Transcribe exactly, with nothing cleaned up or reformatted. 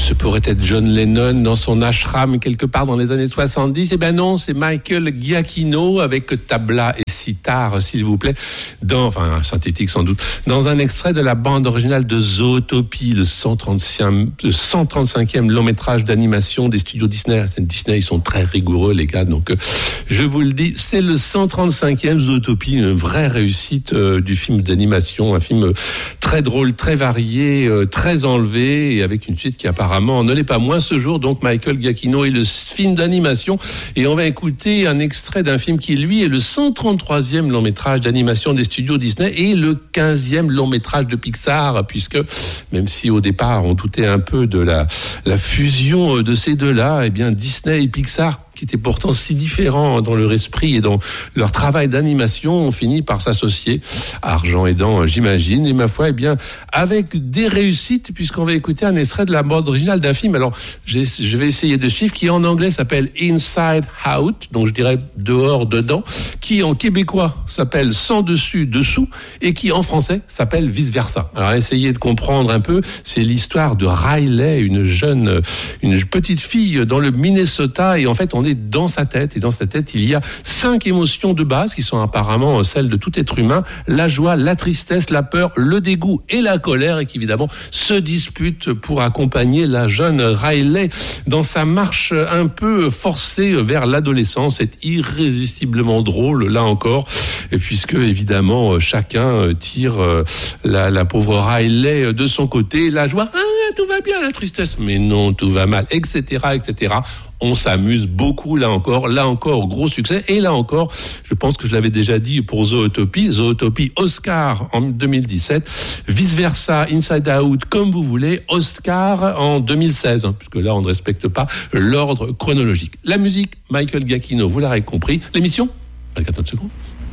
Ce pourrait être John Lennon dans son ashram quelque part dans les années soixante-dix. Eh ben non, c'est Michael Giacchino avec tabla et sitar, s'il vous plaît, dans, enfin, synthétique sans doute, dans un extrait de la bande originale de Zootopie, le cent trente-cinquième, le cent trente-cinquième long métrage d'animation des studios Disney. Disney, ils sont très rigoureux, les gars, donc euh, je vous le dis, c'est le cent trente-cinquième Zootopie, une vraie réussite euh, du film d'animation, un film très drôle, très varié, euh, très enlevé, et avec une suite qui apparemment ne l'est pas moins ce jour. Donc Michael Giacchino et le film d'animation, et on va écouter un extrait d'un film qui lui est le cent trente-troisième long métrage d'animation des studios Disney et le quinzième long métrage de Pixar, puisque même si au départ on doutait un peu de la, la fusion de ces deux-là, eh bien Disney et Pixar, qui étaient pourtant si différents dans leur esprit et dans leur travail d'animation, ont fini par s'associer, argent aidant, j'imagine, et ma foi, eh bien, avec des réussites, puisqu'on va écouter un extrait de la bande originale d'un film. Alors, j'ai, je vais essayer de suivre, qui en anglais s'appelle Inside Out, donc je dirais dehors, dedans, qui en québécois s'appelle Sans dessus, dessous, et qui en français s'appelle Vice Versa. Alors, essayez de comprendre un peu, c'est l'histoire de Riley, une jeune, une petite fille dans le Minnesota, et en fait, on est dans sa tête, et dans sa tête, il y a cinq émotions de base qui sont apparemment celles de tout être humain: la joie, la tristesse, la peur, le dégoût et la colère, et qui évidemment se disputent pour accompagner la jeune Riley dans sa marche un peu forcée vers l'adolescence. C'est irrésistiblement drôle, là encore, et puisque évidemment chacun tire la, la pauvre Riley de son côté, la joie, ah, tout va bien, la tristesse, mais non, tout va mal, et cetera, et cetera. On s'amuse beaucoup, là encore, là encore, gros succès. Et là encore, je pense que je l'avais déjà dit pour Zootopie, Zootopie Oscar en deux mille dix-sept, Vice Versa, Inside Out, comme vous voulez, Oscar en deux mille seize, hein, puisque là, on ne respecte pas l'ordre chronologique. La musique, Michael Giacchino, vous l'aurez compris. L'émission, vingt-quatre secondes.